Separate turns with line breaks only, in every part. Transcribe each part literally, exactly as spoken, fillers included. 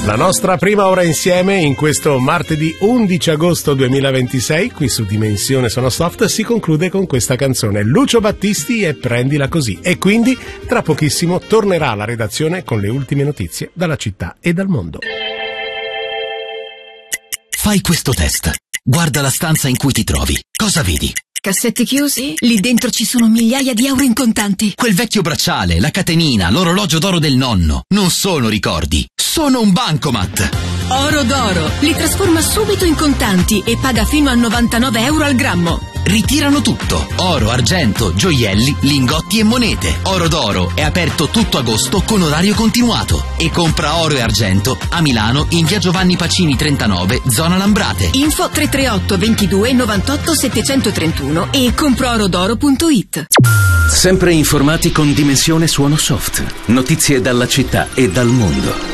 La nostra prima ora insieme in questo martedì undici agosto duemilaventisei qui su Dimensione Sono Soft si conclude con questa canzone, Lucio Battisti e Prendila Così, e quindi tra pochissimo tornerà la redazione con le ultime notizie dalla città e dal mondo.
Fai questo test. Guarda la stanza in cui ti trovi. Cosa vedi?
Cassetti chiusi? Lì dentro ci sono migliaia di euro in contanti.
Quel vecchio bracciale, la catenina, l'orologio d'oro del nonno. Non sono ricordi, sono un bancomat.
Oro d'oro. Li trasforma subito in contanti e paga fino a novantanove euro al grammo.
Ritirano tutto. Oro, argento, gioielli, lingotti e monete. Oro d'oro è aperto tutto agosto con orario continuato. E compra oro e argento a Milano in via Giovanni Pacini trentanove, zona Lambrate.
Info tre tre otto ventidue novantotto settecentotrentuno e comproorodoro punto it.
Sempre informati con Dimensione Suono Soft. Notizie dalla città e dal mondo.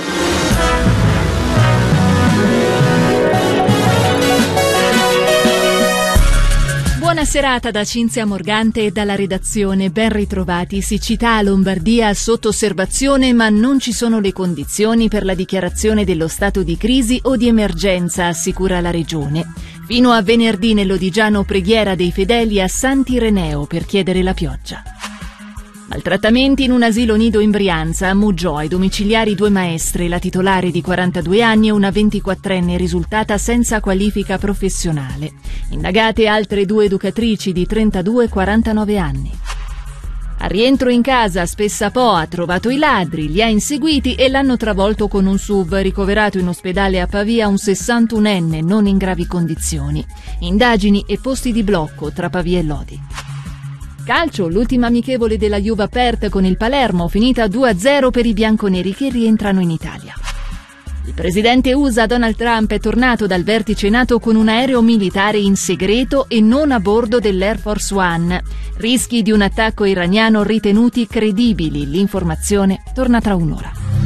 Buona serata da Cinzia Morgante e dalla redazione. Ben ritrovati. Siccità a Lombardia sotto osservazione, ma non ci sono le condizioni per la dichiarazione dello stato di crisi o di emergenza, assicura la regione. Fino a venerdì nell'Odigiano preghiera dei fedeli a Sant'Ireneo per chiedere la pioggia. Maltrattamenti in un asilo nido in Brianza. A Muggiò ai domiciliari due maestre, la titolare di quarantadue anni e una ventiquattrenne risultata senza qualifica professionale. Indagate altre due educatrici di trentadue e quarantanove anni. A rientro in casa, Spessapò ha trovato i ladri, li ha inseguiti e l'hanno travolto con un S U V. Ricoverato in ospedale a Pavia un sessantunenne non in gravi condizioni. Indagini e posti di blocco tra Pavia e Lodi. Calcio, l'ultima amichevole della Juve aperta con il Palermo, finita due a zero per i bianconeri che rientrano in Italia. Il presidente U S A Donald Trump è tornato dal vertice NATO con un aereo militare in segreto e non a bordo dell'Air Force One. Rischi di un attacco iraniano ritenuti credibili. L'informazione torna tra un'ora.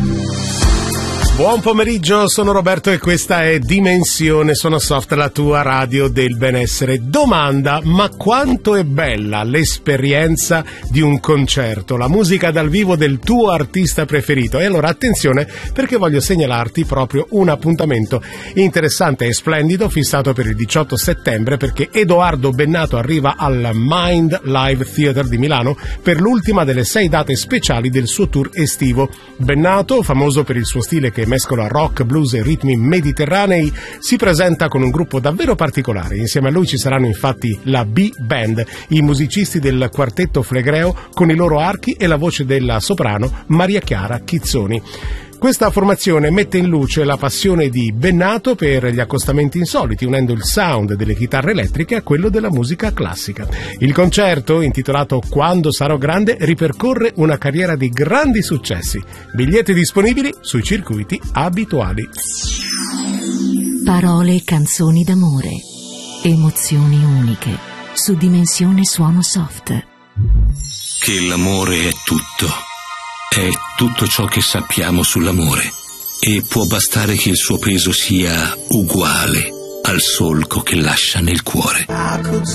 Buon pomeriggio, sono Roberto e questa è Dimensione Sono Soft, la tua radio del benessere. Domanda: ma quanto è bella l'esperienza di un concerto, la musica dal vivo del tuo artista preferito? E allora attenzione, perché voglio segnalarti proprio un appuntamento interessante e splendido fissato per il diciotto settembre, perché Edoardo Bennato arriva al Mind Live Theater di Milano per l'ultima delle sei date speciali del suo tour estivo. Bennato, famoso per il suo stile che mescola rock, blues e ritmi mediterranei, si presenta con un gruppo davvero particolare. Insieme a lui ci saranno infatti la B-Band, i musicisti del quartetto Flegreo con i loro archi e la voce della soprano Maria Chiara Chizzoni. Questa formazione mette in luce la passione di Bennato per gli accostamenti insoliti, unendo il sound delle chitarre elettriche a quello della musica classica. Il concerto, intitolato Quando sarò grande, ripercorre una carriera di grandi successi. Biglietti disponibili sui circuiti abituali.
Parole e canzoni d'amore, emozioni uniche, su Dimensione Suono Soft.
Che l'amore è tutto. È tutto ciò che sappiamo sull'amore e può bastare che il suo peso sia uguale al solco che lascia nel cuore.